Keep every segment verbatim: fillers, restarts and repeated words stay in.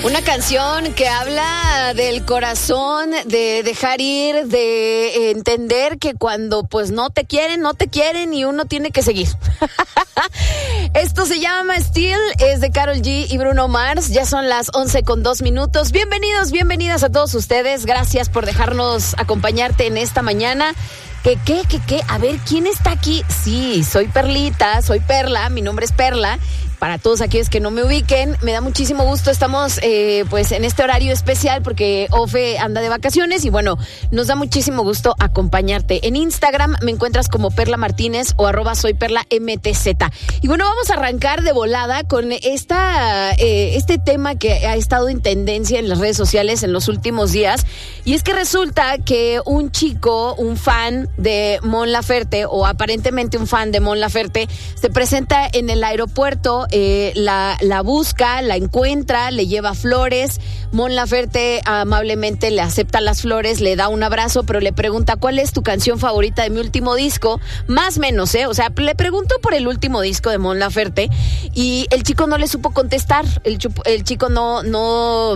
Una canción que habla del corazón, de dejar ir, de entender que cuando pues no te quieren, no te quieren y uno tiene que seguir. Esto se llama Still, es de Karol G y Bruno Mars. Ya son las once con dos minutos. Bienvenidos, bienvenidas a todos ustedes. Gracias por dejarnos acompañarte en esta mañana. ¿Qué, qué, qué, qué? A ver, ¿quién está aquí? Sí, soy Perlita, soy Perla, mi nombre es Perla. Para todos aquellos que no me ubiquen, me da muchísimo gusto. Estamos eh, pues en este horario especial porque Ofe anda de vacaciones y bueno, nos da muchísimo gusto acompañarte. En Instagram me encuentras como Perla Martínez o arroba soy Perla M T Z. Y bueno, vamos a arrancar de volada con esta eh, este tema que ha estado en tendencia en las redes sociales en los últimos días. Y es que resulta que un chico, un fan de Mon Laferte o aparentemente un fan de Mon Laferte, se presenta en el aeropuerto. Eh, la, la busca, la encuentra, le lleva flores. Mon Laferte amablemente le acepta las flores, le da un abrazo, pero le pregunta ¿cuál es tu canción favorita de mi último disco? Más o menos, ¿eh? O sea, le preguntó por el último disco de Mon Laferte y el chico no le supo contestar. El, chup, el chico no, no,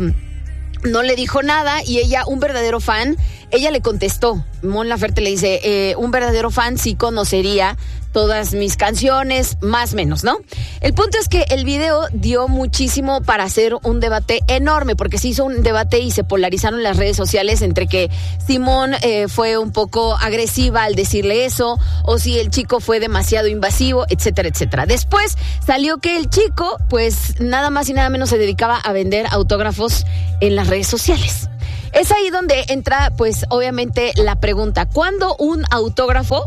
no le dijo nada y ella, un verdadero fan, ella le contestó. Mon Laferte le dice, eh, un verdadero fan sí conocería todas mis canciones, más o menos, ¿no? El punto es que el video dio muchísimo para hacer un debate enorme, porque se hizo un debate y se polarizaron las redes sociales entre que Simón eh, fue un poco agresiva al decirle eso, o si el chico fue demasiado invasivo, etcétera, etcétera. Después salió que el chico, pues nada más y nada menos se dedicaba a vender autógrafos en las redes sociales. Es ahí donde entra, pues obviamente la pregunta, ¿cuándo un autógrafo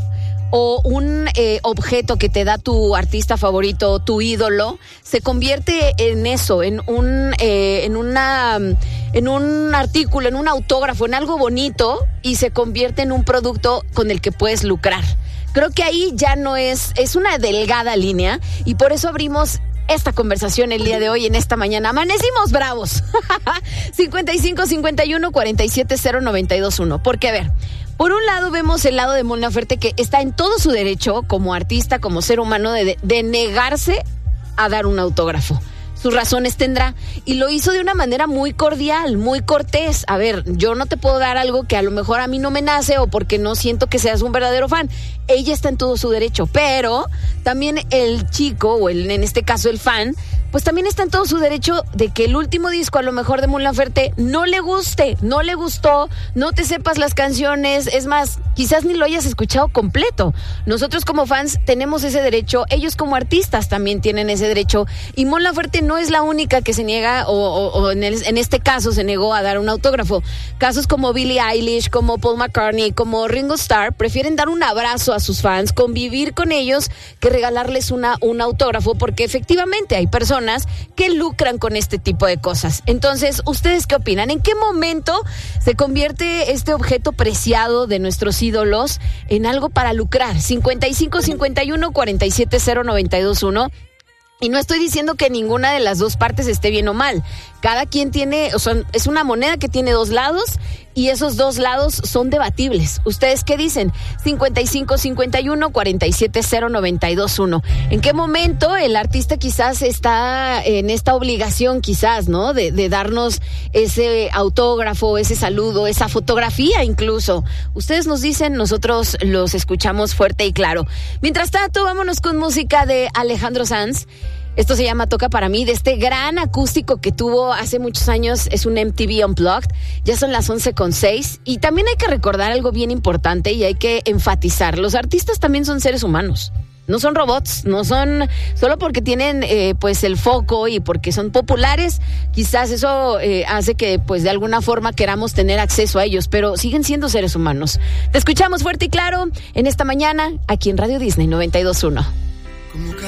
o un eh, objeto que te da tu artista favorito, tu ídolo, se convierte en eso, en un eh, en una en un artículo, en un autógrafo, en algo bonito y se convierte en un producto con el que puedes lucrar? Creo que ahí ya no es, es una delgada línea y por eso abrimos esta conversación el día de hoy, en esta mañana. Amanecimos bravos. cincuenta y cinco, cincuenta y uno, cuarenta y siete, cero, noventa y dos, uno. Porque, a ver, por un lado vemos el lado de Mon Laferte que está en todo su derecho, como artista, como ser humano, de, de negarse a dar un autógrafo. Sus razones tendrá. Y lo hizo de una manera muy cordial, muy cortés. A ver, yo no te puedo dar algo que a lo mejor a mí no me nace o porque no siento que seas un verdadero fan. Ella está en todo su derecho. Pero también el chico, o el, en este caso el fan, pues también está en todo su derecho de que el último disco a lo mejor de Mon Laferte no le guste, no le gustó, no te sepas las canciones, es más, quizás ni lo hayas escuchado completo. Nosotros como fans tenemos ese derecho, ellos como artistas también tienen ese derecho y Mon Laferte no es la única que se niega o, o, o en, el, en este caso se negó a dar un autógrafo. Casos como Billie Eilish, como Paul McCartney, como Ringo Starr prefieren dar un abrazo a sus fans, convivir con ellos que regalarles una, un autógrafo porque efectivamente hay personas que lucran con este tipo de cosas. Entonces, ¿ustedes qué opinan? ¿En qué momento se convierte este objeto preciado de nuestros ídolos en algo para lucrar? cincuenta y cinco, cincuenta y uno, cuarenta y siete, cero, noventa y dos, uno. Y no estoy diciendo que ninguna de las dos partes esté bien o mal. Cada quien tiene, o sea, es una moneda que tiene dos lados y esos dos lados son debatibles. ¿Ustedes qué dicen? cincuenta y cinco, cincuenta y uno, cuarenta y siete, cero, noventa y dos, uno. ¿En qué momento el artista quizás está en esta obligación, quizás, ¿no? De, de darnos ese autógrafo, ese saludo, esa fotografía incluso. Ustedes nos dicen, nosotros los escuchamos fuerte y claro. Mientras tanto, vámonos con música de Alejandro Sanz. Esto se llama Toca Para Mí, de este gran acústico que tuvo hace muchos años. Es un M T V Unplugged. Ya son las once con seis. Y también hay que recordar algo bien importante y hay que enfatizar. Los artistas también son seres humanos. No son robots, no son solo porque tienen eh, pues el foco y porque son populares. Quizás eso eh, hace que pues de alguna forma queramos tener acceso a ellos, pero siguen siendo seres humanos. Te escuchamos fuerte y claro en esta mañana aquí en Radio Disney noventa y dos punto uno.